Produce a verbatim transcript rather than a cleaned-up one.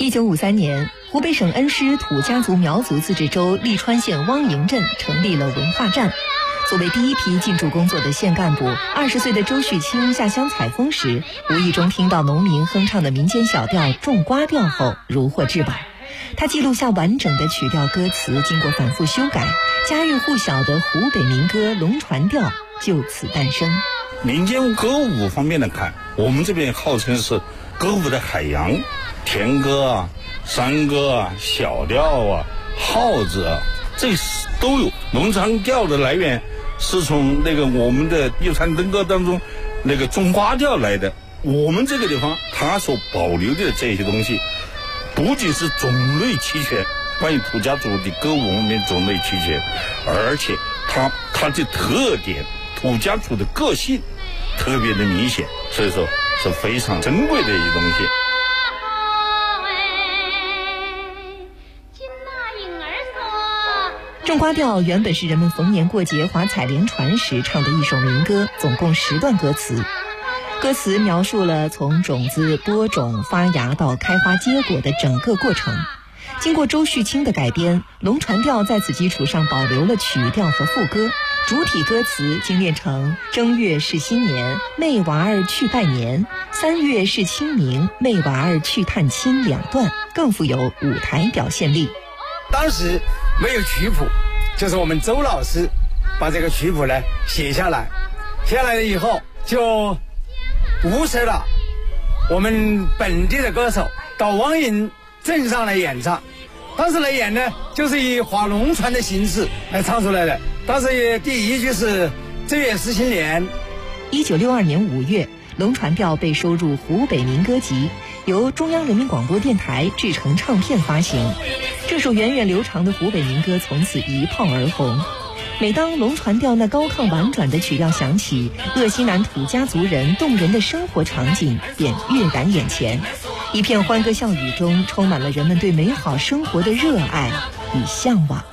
一九五三年，湖北省恩施土家族苗族自治州利川县汪营镇成立了文化站。作为第一批进驻工作的县干部，二十岁的周旭清下乡采风时，无意中听到农民哼唱的民间小调《种瓜调》后，如获至宝。他记录下完整的曲调歌词，经过反复修改，家喻户晓的湖北民歌《龙船调》就此诞生。 民间歌舞方面来看，我们这边号称是歌舞的海洋，田歌啊、山歌啊、小调啊、号子啊，这都有。龙船调的来源是从那个我们的玉山灯歌当中那个种瓜调来的。我们这个地方它所保留的这些东西，不仅是种类齐全，关于土家族的歌舞方面种类齐全，而且它它的特点，土家族的个性特别的明显，所以说是非常珍贵的一些东西。 种瓜调原本是人们逢年过节划采莲船时唱的一首民歌，总共十段歌词。歌词描述了从种子播种发芽到开花结果的整个过程。经过周旭清的改编，龙船调在此基础上保留了曲调和副歌，主体歌词精炼成正月是新年，妹娃儿去拜年，三月是清明，妹娃儿去探亲两段，更富有舞台表现力。 当时没有曲谱，就是我们周老师把这个曲谱呢写下来，写下来了以后就物色了我们本地的歌手到汪营镇上来演唱。当时来演呢，就是以划龙船的形式来唱出来的。当时第一句是正月是新年。 一九六二年五月，龙船调被收入湖北民歌集，由中央人民广播电台制成唱片发行。这首源远流长的湖北民歌从此一炮而红。每当龙船调那高亢婉转的曲调响起，鄂西南土家族人动人的生活场景便跃然眼前。一片欢歌笑语中，充满了人们对美好生活的热爱与向往。